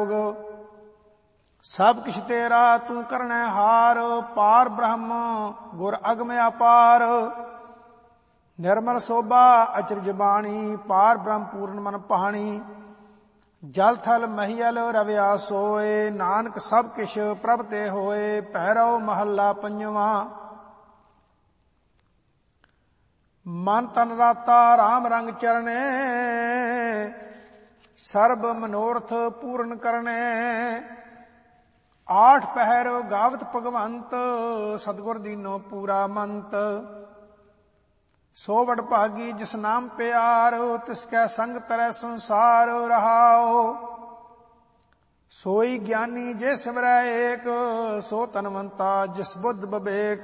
जोग। सब किछ तेरा तू करनै हार, पार ब्रह्म गुर अगम अपार। निर्मल शोभा अचरज बाणी, पार ब्रह्म पूर्ण मन पाणी। जल थल महियल रविया सोए, नानक सब किछ प्रभ ते होए। पैरव महला पंजवा। मन तन राता राम रंग चरणे, सर्ब मनोरथ पूर्ण करने। आठ पहर गावत भगवंत, सतगुर दीनो पूरा मंत। सो बड़ भागी जिस नाम प्यार, तिसकै संग तरह संसार रहाओ। सोई ज्ञानी जे सिमरै एक, सो तनवंता जिस बुद्ध विवेक।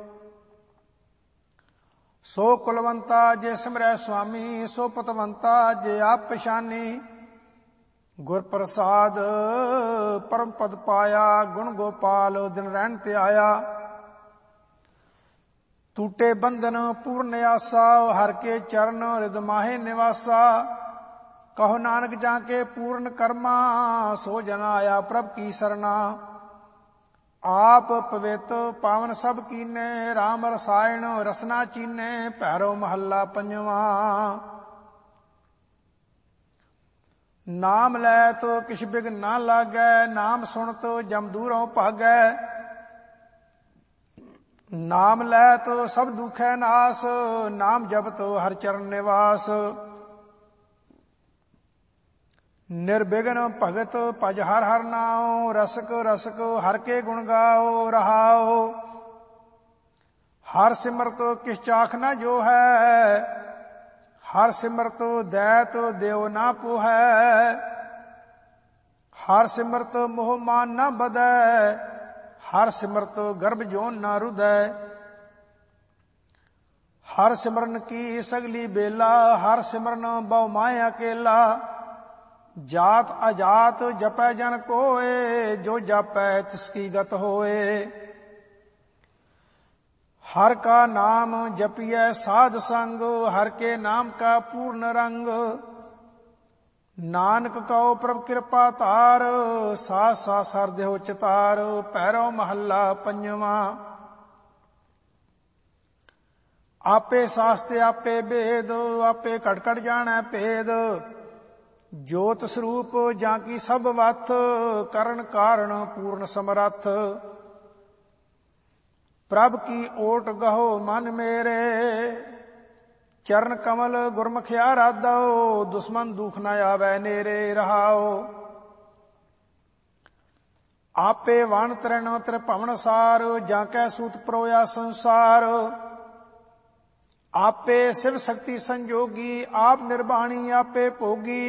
सो कुलवंता जे सिमरै स्वामी, सो पतवंता जे आप पछानी। गुर प्रसाद परम पद पाया, गुण गोपाल दिन रैन ते आया। टूटे बंधन पूर्ण आसा, हर के चरण हृद माहे निवासा। कहो नानक जाके पूर्ण कर्मा, सो जन आया प्रभ की सरना। आप पवित्र पावन सब कीने, राम रसायन रसना चीने। पैरो महला पंजवा। नाम लै तो किछ बिघ्न ना लागै, नाम सुन तो जम दूरों भागै। नाम लै तो सब दुखै नास, नाम जप तो हर चरण निवास। निर्विघ्न भगत भज हर हर नाओ, रसक रसक हर के गुण गाओ रहाओ। हर सिमरत किस चाख न जो है, हर सिमरत दैत देव ना पोहै। हर सिमरत मोह मान न बदै, हर सिमरत गर्भ जोन न रुदै। हर सिमरन की सगली बेला, हर सिमरन बहु माय अकेला। जात अजात जपै जन कोय, जो जापै तिसकी गत होए। हर का नाम जपियै साध संग, हर के नाम का पूर्ण रंग। नानक कहो प्रभ कृपा तार, सास सास हर देहो चितार। पैरो महला पंजवा। आपे शास्त्र आपे वेद, आपे कट कट जानै भेद। जोत स्वरूप जाकी सब वथ, करण कारण पूर्ण समरथ। प्रभ की ओट गहो मन मेरे, चरण कमल गुरमुख आराधो। दुश्मन दुख न आवे नेरे रहाओ। आपे वन तरण त्रिभवन सार, जाकै सूत परोया संसार। आपे शिव शक्ति संजोगी, आप निर्वाणी आपे भोगी।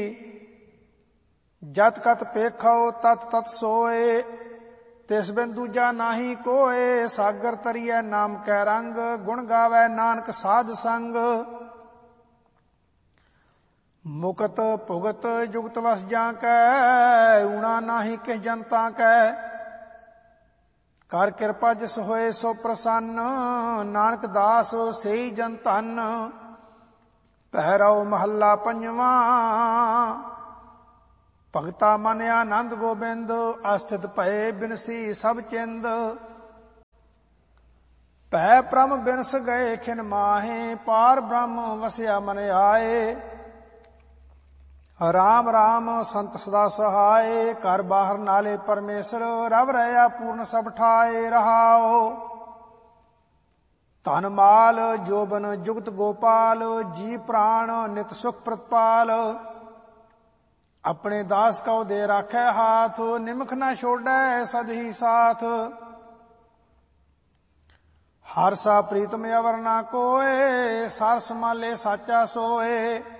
जत कत पेखो तत तत सोए, तिस बिन दूजा नाही कोय। सागर तरियै नाम कै रंग, गुण गावै नानक साध संग। मुकत भुगत जुगत वस जाकै, ऊणा नाही किस जनता कै। कर कृपा जिस होए सो प्रसन्न, नानक दास सेई जन धन। पैरव महला पंजवा। भगता मन आनंद गोबिंद, अस्थित भये बिनसी सब चिंद। भै परम बिनस गए खिन माहे, पार ब्रह्म वसया मन आए। राम राम संत सदा सहाय, कर बाहर नाले परमेश्वर। रव रया पूर्ण सब ठाए रहाओ। धन माल जोबन जुगत गोपाल, जी प्राण नित सुख प्रतिपाल। अपने दास को दे राखै हाथ, निमख न छोड़ै सद ही साथ। हर सा प्रीतम अवर ना कोय, सार समाले साचा सोए।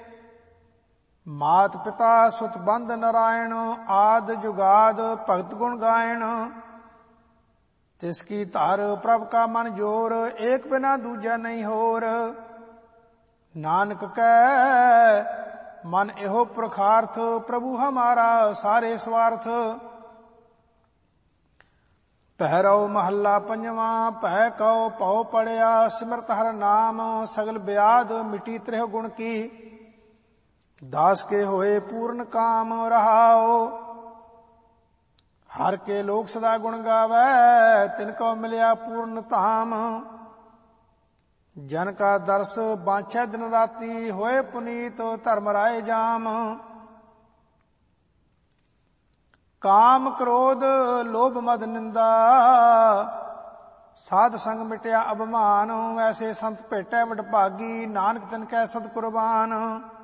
मात पिता सुत बंद नारायण, आद जुगाद भगत गुण गायन। तिसकी धर प्रभ का मन जोर, एक बिना दूजा नहीं होर। नानक कै मन एहो पुरखार्थ, प्रभु हमारा सारे स्वार्थ। पहरव महला पंजवा। पह कहो पौ पड़िया, सिमरत हर नाम। सगल ब्याध मिटी त्रिह गुण की, दास के होए पूर्ण काम रहाओ। ਹਰ ਕੇ ਲੋਕ ਸਦਾ ਗੁਣ ਗਾਵੈ, ਤਿਨ ਕੋ ਮਿਲਿਆ ਪੂਰਨ ਧਾਮ। ਜਨ ਕਾ ਦਰਸ ਬਾਂਛੈ ਦਿਨ ਰਾਤੀ, ਹੋਏ ਪੁਨੀਤ ਧਰਮ ਰਾਏ ਜਾਮ। ਕਾਮ ਕ੍ਰੋਧ ਲੋਭ ਮਦ ਨਿੰਦਾ, ਸਾਧ ਸੰਗ ਮਿਟਿਆ ਅਭਿਮਾਨ। ਐਸੇ ਸੰਤ ਭੇਟੈ ਵਡਭਾਗੀ, ਨਾਨਕ ਤਿਨ ਕੈ ਸਦ ਕੁਰਬਾਨ।